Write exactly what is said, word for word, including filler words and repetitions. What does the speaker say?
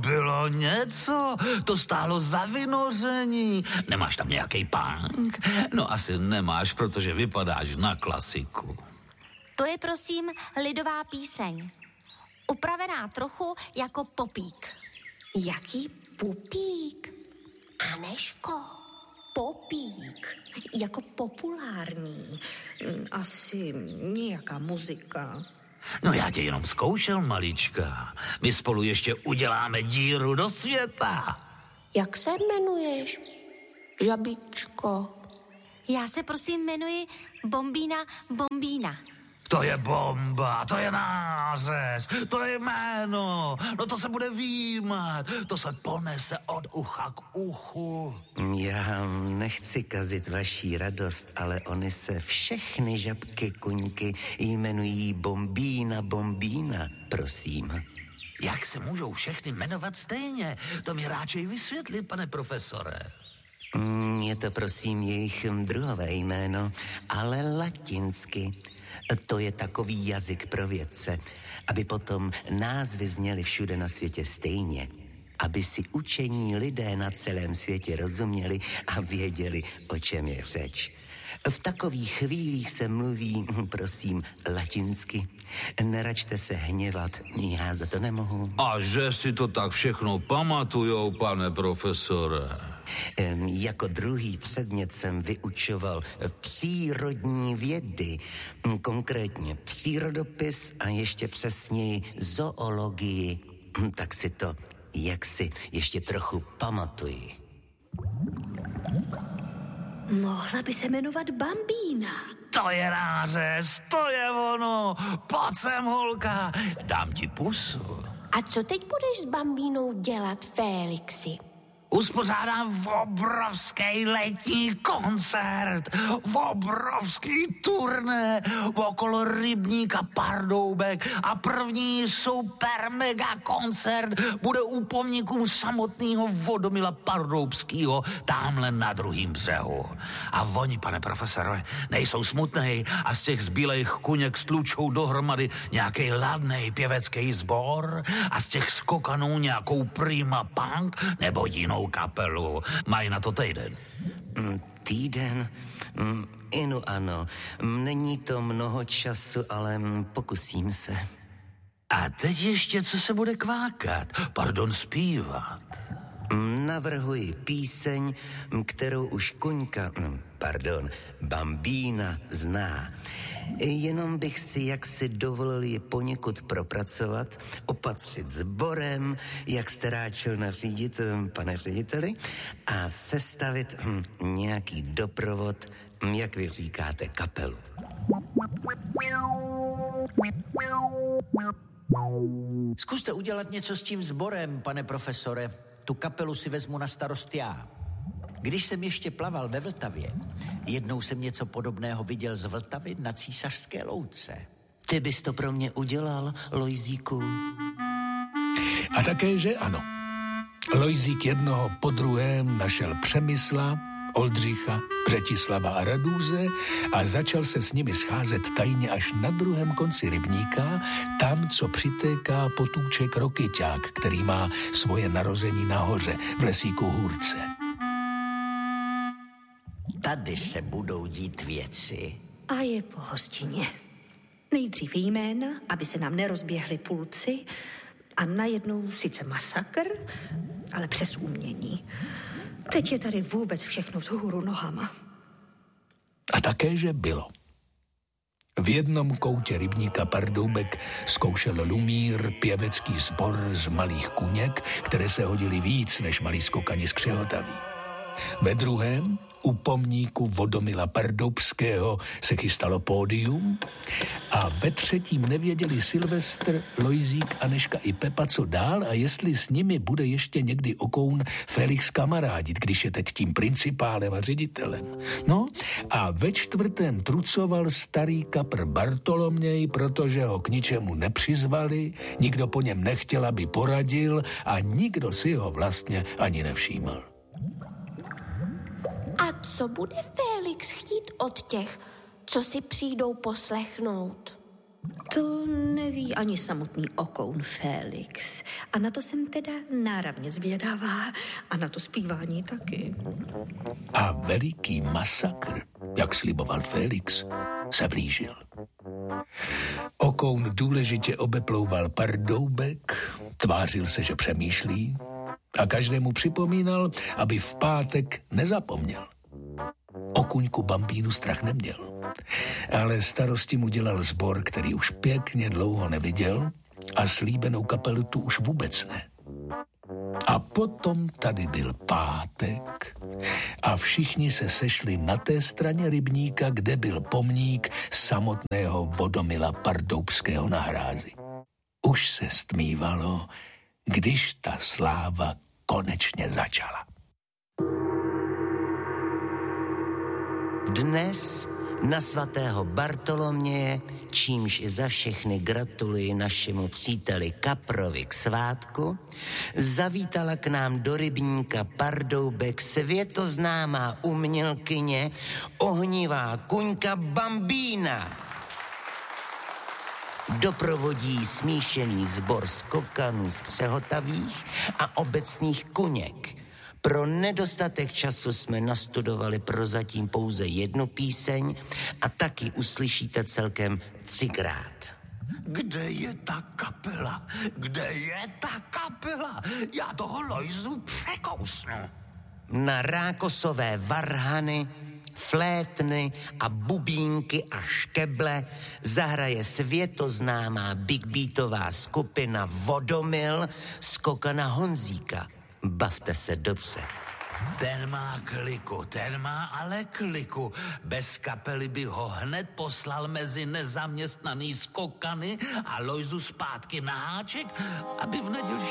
bylo něco, to stálo za vynoření. Nemáš tam nějaký punk? No asi nemáš, protože vypadáš na klasiku. To je prosím lidová píseň. Upravená trochu jako popík. Jaký pupík? Aneško, popík. Jako populární. Asi nějaká muzika. No já tě jenom zkoušel, malička. My spolu ještě uděláme díru do světa. Jak se jmenuješ, žabičko? Já se prosím jmenuji Bombína Bombína. To je bomba, to je nářez, to je jméno, no to se bude výjímat, to se ponese od ucha k uchu. Já nechci kazit vaší radost, ale oni se všechny žabky kuňky jmenují Bombína Bombína, prosím. Jak se můžou všechny jmenovat stejně? To mi ráčej vysvětlit, pane profesore. Je to prosím jejich druhové jméno, ale latinsky. To je takový jazyk pro vědce, aby potom názvy zněly všude na světě stejně. Aby si učení lidé na celém světě rozuměli a věděli, o čem je řeč. V takových chvílích se mluví, prosím, latinsky. Neračte se hněvat, já za to nemohu. A že si to tak všechno pamatujou, pane profesore? Ehm, jako druhý předmět jsem vyučoval přírodní vědy, konkrétně přírodopis a ještě přesněji zoologii. Tak si to jaksi ještě trochu pamatuji. Mohla by se jmenovat Bambína. To je nářez, to je ono. Pojď sem, holka, dám ti pusu. A co teď budeš s Bambínou dělat, Félixi? Uspořádám obrovský letní koncert, obrovský turné okolo rybníka Pardoubek a první super mega koncert bude u pomníku samotného Vodomila Pardoubského tamhle na druhým břehu. A oni, pane profesore, nejsou smutnej a z těch zbylejch kuněk stlučou dohromady nějaký ladnej pěvecký sbor a z těch skokanů nějakou prima punk nebo jinou kapelu. Mají na to týden. Mm, týden? Mm, inu ano. Není to mnoho času, ale pokusím se. A teď ještě, co se bude kvákat? Pardon, zpívat. Navrhuji píseň, kterou už kuňka, pardon, Bambína zná. Jenom bych si jaksi dovolil je poněkud propracovat, opatřit sborem, jak jste ráčil nařídit, pane řediteli, a sestavit hm, nějaký doprovod, jak vy říkáte, kapelu. Zkuste udělat něco s tím sborem, pane profesore. Tu kapelu si vezmu na starost já. Když jsem ještě plaval ve Vltavě, jednou jsem něco podobného viděl z Vltavy na Císařské louce. Ty bys to pro mě udělal, Lojzíku? A také, že ano. Lojzík jednoho po druhém našel Přemysla, Oldřicha, Břetislava a Radůze a začal se s nimi scházet tajně až na druhém konci rybníka, tam, co přitéká potůček Rokyťák, který má svoje narození nahoře v lesíku Hůrce. Tady se budou dít věci. A je po hostině. Nejdřív jména, aby se nám nerozběhly pulci, a najednou sice masakr, ale přes umění. Teď je tady vůbec všechno vzhůru nohama. A také, že bylo. V jednom koutě rybníka Pardoubek zkoušel Lumír pěvecký sbor z malých kuněk, které se hodily víc než malí skokani z Křehotaví. Ve druhém, u pomníku Vodomila Pardoubského, se chystalo pódium a ve třetím nevěděli Silvestr, Lojzík, Aneška i Pepa, co dál a jestli s nimi bude ještě někdy Okoun Felix kamarádit, když je teď tím principálem a ředitelem. No a ve čtvrtém trucoval starý kapr Bartoloměj, protože ho k ničemu nepřizvali, nikdo po něm nechtěl, aby poradil a nikdo si ho vlastně ani nevšímal. A co bude Félix chtít od těch, co si přijdou poslechnout? To neví ani samotný Okoun Félix. A na to jsem teda náravně zvědavá. A na to zpívání taky. A veliký masakr, jak sliboval Félix, se blížil. Okoun důležitě obeplouval Pardoubek, tvářil se, že přemýšlí a každému připomínal, aby v pátek nezapomněl. O kuňku Bambínu strach neměl, ale starosti mu dělal sbor, který už pěkně dlouho neviděl a slíbenou kapelu tu už vůbec ne. A potom tady byl pátek a všichni se sešli na té straně rybníka, kde byl pomník samotného Vodomila Pardoubského na hrázi. Už se stmívalo, když ta sláva konečně začala. Dnes na svatého Bartoloměje, čímž i za všechny gratuluji našemu příteli Kaprovi k svátku, zavítala k nám do rybníka Pardoubek světoznámá umělkyně, ohnivá kuňka Bambína. Doprovodí smíšený sbor skokanů skřehotavých a obecných kuněk. Pro nedostatek času jsme nastudovali prozatím pouze jednu píseň a taky uslyšíte celkem třikrát. Kde je ta kapela? Kde je ta kapela? Já toho Lojzu překousnu. Na rákosové varhany, flétny a bubínky a škeble zahraje světoznámá big beatová skupina Vodomil skokana Honzíka. Bavte se dobře. Ten má kliku, ten má ale kliku. Bez kapely by ho hned poslal mezi nezaměstnaný skokany a Lojzu zpátky na háček, aby v neděli